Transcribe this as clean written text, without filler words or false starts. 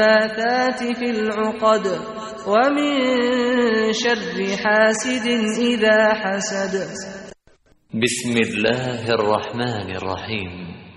النفاثات في العقد ومن شر حاسد إذا حسد. بسم الله الرحمن الرحيم.